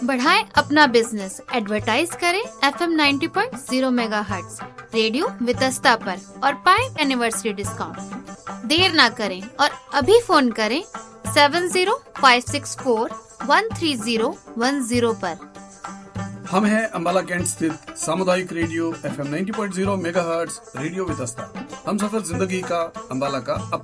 बढ़ाएं अपना business, advertise करें FM 90.0 मेगाहर्ट्ज रेडियो वितस्ता पर और पाएं एनिवर्सरी डिस्काउंट। देर ना करें और अभी फोन करें 7056413010 पर। हम हैं अंबाला कैंट स्थित सामुदायिक radio FM 90.0 megahertz radio Vitasta. हम सफर जिंदगी का, अंबाला का